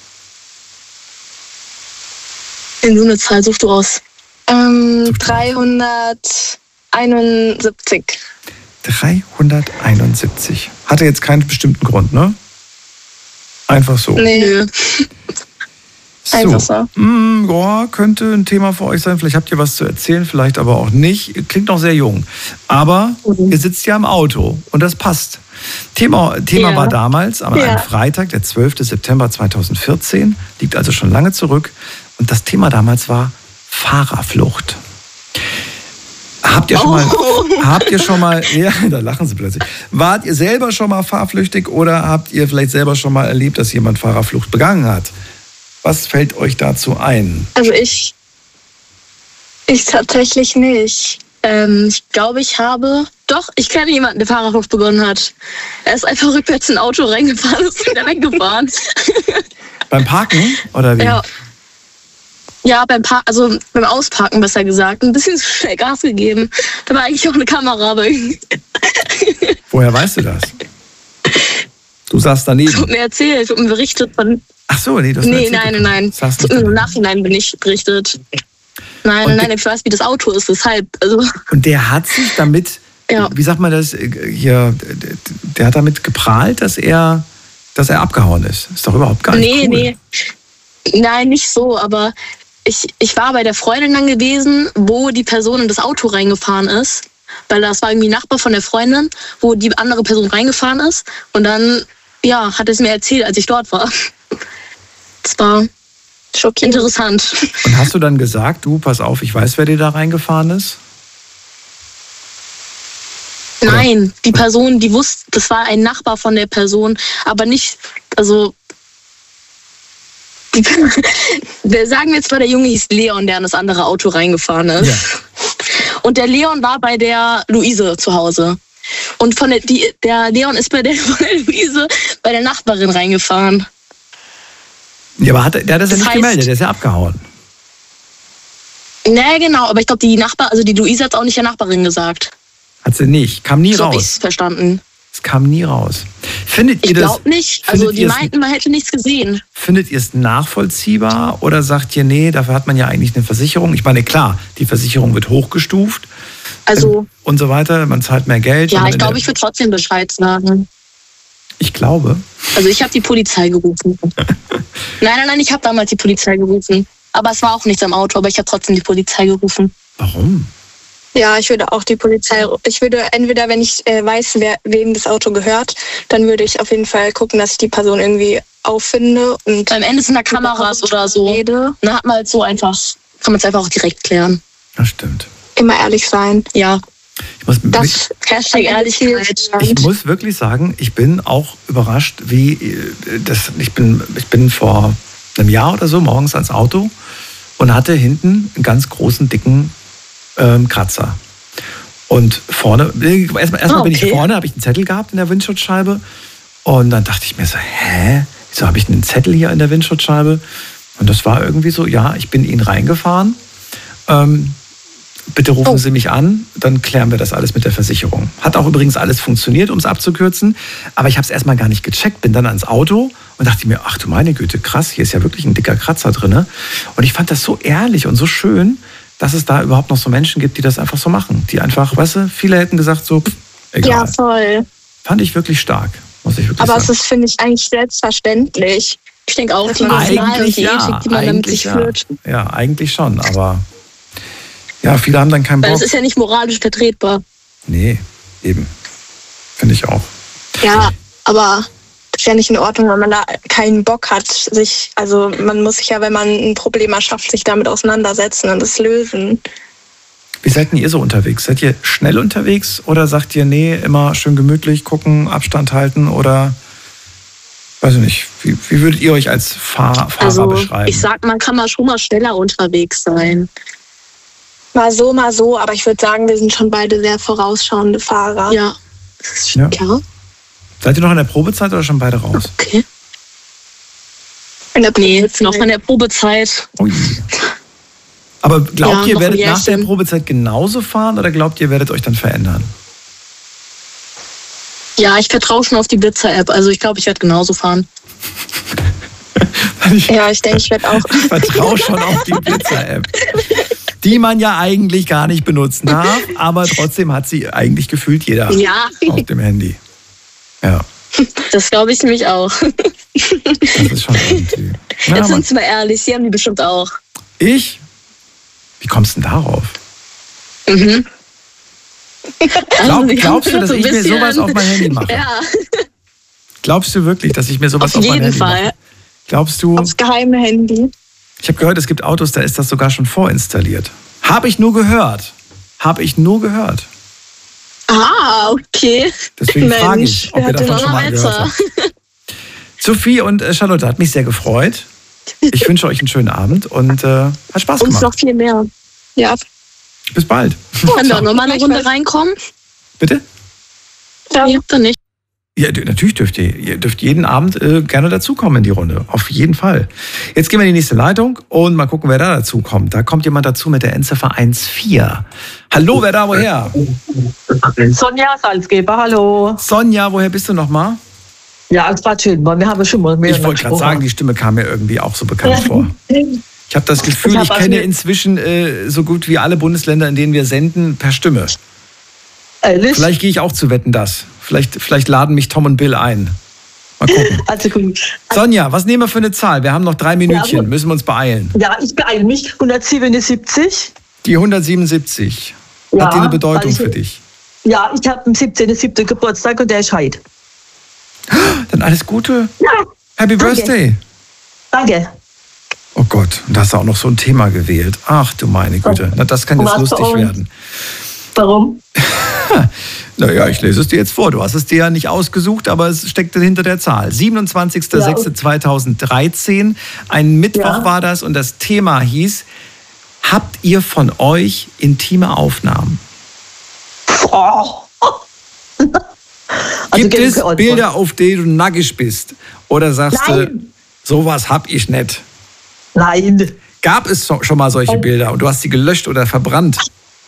In so eine Zahl suchst du aus. Ähm, dreihunderteinundsiebzig. dreihunderteinundsiebzig. Hatte jetzt keinen bestimmten Grund, ne? Einfach so. Nee. So. Einfach so. Mm, ja, könnte ein Thema für euch sein. Vielleicht habt ihr was zu erzählen, vielleicht aber auch nicht. Klingt noch sehr jung. Aber mhm. ihr sitzt ja im Auto und das passt. Thema, Thema ja. war damals am ja. Freitag, der zwölften September zweitausendvierzehn. Liegt also schon lange zurück. Und das Thema damals war Fahrerflucht. Habt ihr schon mal, oh. habt ihr schon mal, ja, da lachen sie plötzlich. Wart ihr selber schon mal fahrflüchtig oder habt ihr vielleicht selber schon mal erlebt, dass jemand Fahrerflucht begangen hat? Was fällt euch dazu ein? Also ich, ich tatsächlich nicht. Ähm, ich glaube, ich habe, doch, ich kenne jemanden, der Fahrerflucht begonnen hat. Er ist einfach rückwärts in ein Auto reingefahren, ist wieder weggefahren. Beim Parken oder wie? Ja. Ja, beim Par- also beim Ausparken besser gesagt. Ein bisschen schnell Gas gegeben. Da war eigentlich auch eine Kamera, aber woher weißt du das? Du saßt daneben. es wurde mir erzählt, wurde mir berichtet von. Ach so, nee, das Nee, nein, nein, nein. So, Im Nachhinein bin ich berichtet. Nein, Und nein, ich weiß, wie das Auto ist, deshalb. Also, Und der hat sich damit, Ja. wie sagt man das hier, der hat damit geprahlt, dass er dass er abgehauen ist. Ist doch überhaupt gar nicht Nee, cool. nee. Nein, nicht so, aber ich, ich war bei der Freundin dann gewesen, wo die Person in das Auto reingefahren ist. Weil das war irgendwie Nachbar von der Freundin, wo die andere Person reingefahren ist. Und dann, ja, hat es mir erzählt, als ich dort war. Das war schockierend interessant. Und hast du dann gesagt, du, pass auf, ich weiß, wer dir da reingefahren ist? Oder? Nein, die Person, die wusste, das war ein Nachbar von der Person, aber nicht, also, die, der, sagen wir jetzt mal, der Junge hieß Leon, der in das andere Auto reingefahren ist. Ja. Und der Leon war bei der Luise zu Hause. Und von der, die, der Leon ist bei der, von der Luise bei der Nachbarin reingefahren. Ja, aber hat, er- der hat das, ja Das nicht heißt- gemeldet, der ist ja abgehauen. Nee, genau, aber ich glaube, die Nachbar, also die Luise hat es auch nicht der Nachbarin gesagt. Hat sie nicht, kam nie So habe ich raus. es verstanden. Es kam nie raus. Findet Ich ihr das, glaube nicht. Also findet die ihr es- meinten, man hätte nichts gesehen. findet ihr es nachvollziehbar oder sagt ihr, nee, dafür hat man ja eigentlich eine Versicherung? Ich meine, klar, die Versicherung wird hochgestuft Also, und so weiter, man zahlt mehr Geld. wenn ja, man ich in glaube, der- ich würde trotzdem Bescheid sagen. Ich glaube. Also ich habe die Polizei gerufen. nein, nein, nein, ich habe damals die Polizei gerufen. Aber es war auch nichts am Auto, aber ich habe trotzdem die Polizei gerufen. Warum? Ja, ich würde auch die Polizei, ich würde entweder, wenn ich äh, weiß, wer, wem das Auto gehört, dann würde ich auf jeden Fall gucken, dass ich die Person irgendwie auffinde und Am Ende sind da Kameras oder so. rede. Dann hat man halt so einfach, kann man es einfach auch direkt klären. Das stimmt. Immer ehrlich sein. Ja, Ich muss, Das Hashtag Ehrlichkeit. ich muss wirklich sagen, ich bin auch überrascht, wie äh, das. Ich bin, ich bin vor einem Jahr oder so morgens ans Auto und hatte hinten einen ganz großen, dicken ähm, Kratzer. Und vorne, äh, erstmal, erstmal Ah, bin ich okay. vorne, habe ich einen Zettel gehabt in der Windschutzscheibe. Und dann dachte ich mir so, hä? Wieso habe ich einen Zettel hier in der Windschutzscheibe? Und das war irgendwie so, ja, ich bin in ihn reingefahren. Ähm, bitte rufen Oh. Sie mich an, dann klären wir das alles mit der Versicherung. Hat auch übrigens alles funktioniert, um es abzukürzen. Aber ich habe es erstmal gar nicht gecheckt, bin dann ans Auto und dachte mir, ach du meine Güte, krass, hier ist ja wirklich ein dicker Kratzer drin. Und ich fand das so ehrlich und so schön, dass es da überhaupt noch so Menschen gibt, die das einfach so machen. Die einfach, weißt du, viele hätten gesagt so, pff, egal. Ja, voll. Fand ich wirklich stark, muss ich wirklich Aber sagen. es ist, finde ich, eigentlich selbstverständlich. Ich denke auch, Das die ist Moral und eigentlich die ja, Ethik, die man damit eigentlich sich ja. führt. Ja, eigentlich schon, aber ja, viele haben dann keinen Weil Bock. das ist ja nicht moralisch vertretbar. Nee, eben. Finde ich auch. Ja, aber das ist ja nicht in Ordnung, wenn man da keinen Bock hat, sich, also man muss sich ja, wenn man ein Problem erschafft, sich damit auseinandersetzen und es lösen. Wie seid denn ihr so unterwegs? Seid ihr schnell unterwegs oder sagt ihr, nee, immer schön gemütlich gucken, Abstand halten oder weiß ich nicht, wie, wie würdet ihr euch als Fahr Fahrer Also beschreiben? ich sag, man kann mal schon mal schneller unterwegs sein. Mal so, mal so, aber ich würde sagen, wir sind schon beide sehr vorausschauende Fahrer. Ja. Ja. Ja, Seid ihr noch in der Probezeit oder schon beide raus? okay. In der Nee, Probezeit. noch in der Probezeit. Ui. Aber glaubt Ja, ihr, noch werdet ein nach der Jährchen. Probezeit genauso fahren oder glaubt ihr, werdet euch dann verändern? Ja, ich vertraue schon auf die Blitzer-App. Also ich glaube, ich werde genauso fahren. Ich Ja, ich denke, ich werde auch. vertraue schon auf die Blitzer-App, die man ja eigentlich gar nicht benutzen darf, aber trotzdem hat sie eigentlich gefühlt jeder Ja, auf dem Handy. Ja, das glaube ich nämlich auch. das ist schon irgendwie. Ja, Jetzt Mann. sind wir ehrlich, sie haben die bestimmt auch. Ich? Wie kommst du denn darauf? Mhm. Glaub, Also, die glaubst du, haben dass so ein ich mir bisschen- sowas auf mein Handy mache? Ja, Glaubst du wirklich, dass ich mir sowas auf auf, mein jeden Handy Fall. mache? Glaubst du? Aufs geheime Handy. Ich habe gehört, es gibt Autos, da ist das sogar schon vorinstalliert. Habe ich nur gehört. Habe ich nur gehört. Ah, okay. Deswegen Mensch, frage ich, ob wer ihr hat denn davon schon mal noch gehört weiter? habt. Sophie und äh, Charlotte, hat mich sehr gefreut. Ich wünsche euch einen schönen Abend und äh, hat Spaß Uns gemacht. noch viel mehr. Ja, Bis bald. Können wir auch noch mal eine Runde reinkommen? Bitte? ja. Nee, dann nicht. Ja, d- natürlich dürft ihr. Ihr dürft jeden Abend äh, gerne dazukommen in die Runde. Auf jeden Fall. Jetzt gehen wir in die nächste Leitung und mal gucken, wer da dazu kommt. Da kommt jemand dazu mit der Endziffer eins vier. Hallo, wer da woher? Sonja Salzgeber, hallo. Sonja, woher bist du nochmal? Ja, es war schön, weil wir haben schon mal mehr Ich wollte gerade sagen, die Stimme kam mir irgendwie auch so bekannt vor. Ich habe das Gefühl, Ich hab ich was kenne mit- inzwischen äh, so gut wie alle Bundesländer, in denen wir senden, per Stimme. Ehrlich? Vielleicht gehe ich auch zu Wetten, das. Vielleicht, vielleicht laden mich Tom und Bill ein. Mal gucken. Also gut. Sonja, was nehmen wir für eine Zahl? Wir haben noch drei Minütchen, Ja, müssen wir uns beeilen. Ja, ich beeile mich. hundertsiebenundsiebzig. Die hundertsiebenundsiebzig. Ja, Hat die eine Bedeutung weil ich- für dich? Ja, ich habe am siebzehnten siebten Geburtstag und der ist heute. Dann alles Gute. Ja, Happy danke. Birthday. Danke. Oh Gott, und da hast du auch noch so ein Thema gewählt. Ach du meine Güte, na, das kann Und jetzt was lustig für uns? werden. Warum? Naja, ich lese es dir jetzt vor. Du hast es dir ja nicht ausgesucht, aber es steckte hinter der Zahl. siebenundzwanzigster sechster zweitausenddreizehn. Ein Mittwoch Ja. war das und das Thema hieß, habt ihr von euch intime Aufnahmen? Oh. Gibt gegen es Geordnung. Bilder, auf denen du nackig bist? Oder sagst Nein. du, sowas hab ich nicht? Nein, Gab es so- schon mal solche Bilder und du hast sie gelöscht oder verbrannt?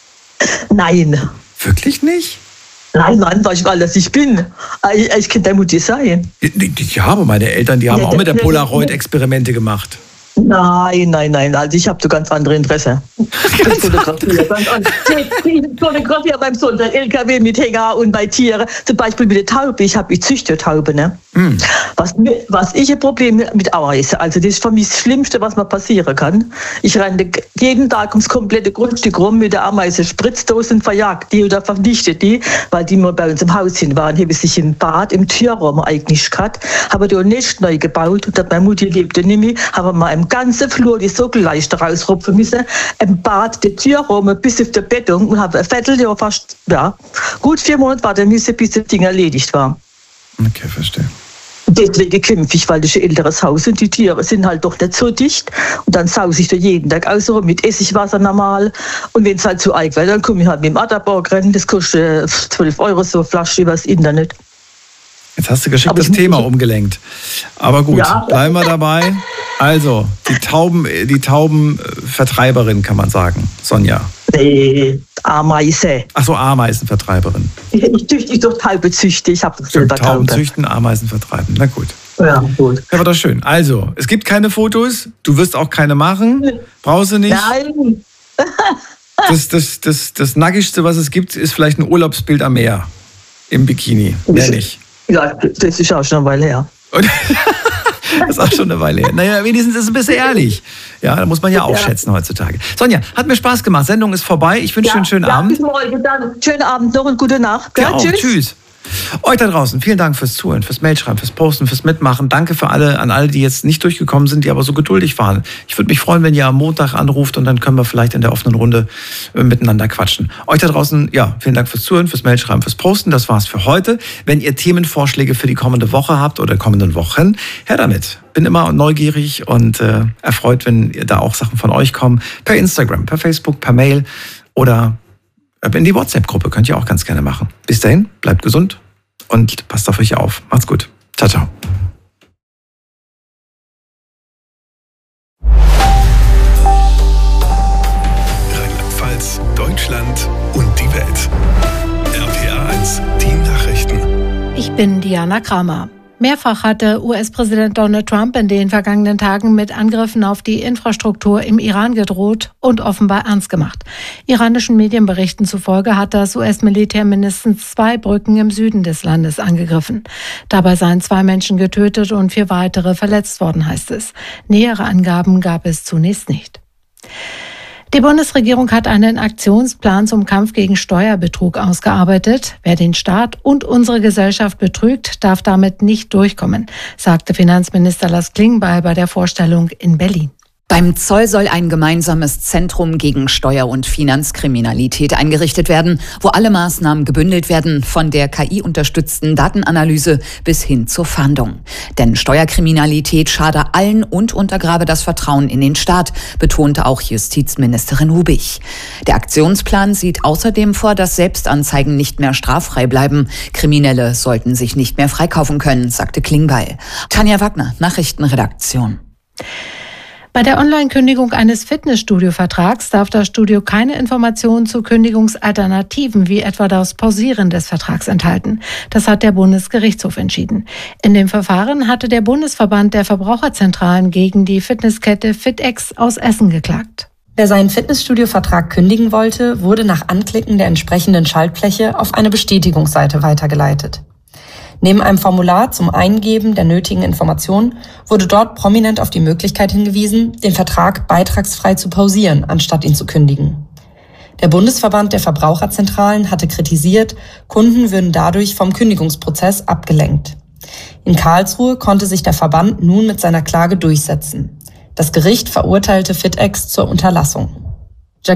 nein. Wirklich nicht? Nein, Mann, weiß ich gar nicht, dass ich bin. Ich, ich kann deine Mutter sein. Ich habe meine Eltern, die haben Ja, auch mit der das- Polaroid Experimente gemacht. Nein, nein, nein, also ich habe so ganz andere Interesse. Ich fotografiere ganz anders. Ich fotografiere beim Sonntag L K W mit Hänger und bei Tieren. Zum Beispiel mit der Taube. Ich habe ich züchte Taube, ne? Mm. Was, mir- was ich ein Problem mit Ameisen, also das ist für mich das Schlimmste, was mir passieren kann. Ich renne jeden Tag ums komplette Grundstück rum mit der Ameise Spritzdose und verjagt die oder vernichtet die, weil die mal bei uns im Haus hin waren. Habe ich sich im Bad, im Türraum eigentlich gehabt, habe da ein Nest neu gebaut und hat meine Mutter lebte nicht mehr, habe mal im ganzen Flur die Sockelleiste rausrupfen müssen, im Bad, die Türraum bis auf die Bettung und habe ein Vierteljahr fast, ja, gut vier Monate warten müssen, bis das Ding erledigt war. Okay, verstehe. Deswegen kämpfe ich, weil das ist ein älteres Haus und die Tiere sind halt doch nicht so dicht. Und dann sause ich da jeden Tag aus rum mit Essigwasser normal. Und wenn es halt zu arg wird, dann komme ich halt mit dem Adderbock rennen. Das kostet zwölf Euro so eine Flasche übers Internet. Jetzt hast du geschickt Aber das ich- Thema umgelenkt. Aber gut, Ja. bleiben wir dabei. Also, die Tauben, die Taubenvertreiberin kann man sagen, Sonja. Nee, Ameise. Ach so, Ameisenvertreiberin. Ich, ich züchte, ich doch Taube züchte. Ich habe doch Stimmt, selber Tauben Taube. züchten, Ameisen vertreiben. Na gut. Ja, gut. Ja, war doch schön. Also, es gibt keine Fotos, du wirst auch keine machen, brauchst du nicht. Nein. Das, das, das, das Nackigste, was es gibt, ist vielleicht ein Urlaubsbild am Meer. Im Bikini. Mehr nicht. Ja, das ist auch schon eine Weile her. Und das ist auch schon eine Weile her. Naja, wenigstens ist es ein bisschen ehrlich. Ja, da muss man ja auch Ja. schätzen heutzutage. Sonja, hat mir Spaß gemacht. Sendung ist vorbei. Ich wünsche dir einen schönen ja, Abend. Bis morgen dann. Schönen Abend noch und gute Nacht. Ja, Ja, auch. tschüss. Tschüss. Euch da draußen, vielen Dank fürs Zuhören, fürs Mailschreiben, fürs Posten, fürs Mitmachen. Danke für alle, an alle, die jetzt nicht durchgekommen sind, die aber so geduldig waren. Ich würde mich freuen, wenn ihr am Montag anruft und dann können wir vielleicht in der offenen Runde äh, miteinander quatschen. Euch da draußen, ja, vielen Dank fürs Zuhören, fürs Mailschreiben, fürs Posten. Das war's für heute. Wenn ihr Themenvorschläge für die kommende Woche habt oder kommenden Wochen, her damit. Bin immer neugierig und äh, erfreut, wenn ihr da auch Sachen von euch kommen. Per Instagram, per Facebook, per Mail oder in die WhatsApp-Gruppe. Könnt ihr auch ganz gerne machen. Bis dahin, bleibt gesund und passt auf euch auf. Macht's gut. Ciao, ciao. Rheinland-Pfalz, Deutschland und die Welt. R P R eins, die Nachrichten. Ich bin Diana Kramer. Mehrfach hatte U S-Präsident Donald Trump in den vergangenen Tagen mit Angriffen auf die Infrastruktur im Iran gedroht und offenbar ernst gemacht. Iranischen Medienberichten zufolge hat das U S-Militär mindestens zwei Brücken im Süden des Landes angegriffen. Dabei seien zwei Menschen getötet und vier weitere verletzt worden, heißt es. Nähere Angaben gab es zunächst nicht. Die Bundesregierung hat einen Aktionsplan zum Kampf gegen Steuerbetrug ausgearbeitet. Wer den Staat und unsere Gesellschaft betrügt, darf damit nicht durchkommen, sagte Finanzminister Lars Klingbeil bei der Vorstellung in Berlin. Beim Zoll soll ein gemeinsames Zentrum gegen Steuer- und Finanzkriminalität eingerichtet werden, wo alle Maßnahmen gebündelt werden, von der K I-unterstützten Datenanalyse bis hin zur Fahndung. Denn Steuerkriminalität schade allen und untergrabe das Vertrauen in den Staat, betonte auch Justizministerin Hubig. Der Aktionsplan sieht außerdem vor, dass Selbstanzeigen nicht mehr straffrei bleiben. Kriminelle sollten sich nicht mehr freikaufen können, sagte Klingbeil. Tanja Wagner, Nachrichtenredaktion. Bei der Online-Kündigung eines Fitnessstudio-Vertrags darf das Studio keine Informationen zu Kündigungsalternativen wie etwa das Pausieren des Vertrags enthalten. Das hat der Bundesgerichtshof entschieden. In dem Verfahren hatte der Bundesverband der Verbraucherzentralen gegen die Fitnesskette FitEx aus Essen geklagt. Wer seinen Fitnessstudio-Vertrag kündigen wollte, wurde nach Anklicken der entsprechenden Schaltfläche auf eine Bestätigungsseite weitergeleitet. Neben einem Formular zum Eingeben der nötigen Informationen wurde dort prominent auf die Möglichkeit hingewiesen, den Vertrag beitragsfrei zu pausieren, anstatt ihn zu kündigen. Der Bundesverband der Verbraucherzentralen hatte kritisiert, Kunden würden dadurch vom Kündigungsprozess abgelenkt. In Karlsruhe konnte sich der Verband nun mit seiner Klage durchsetzen. Das Gericht verurteilte FitEx zur Unterlassung.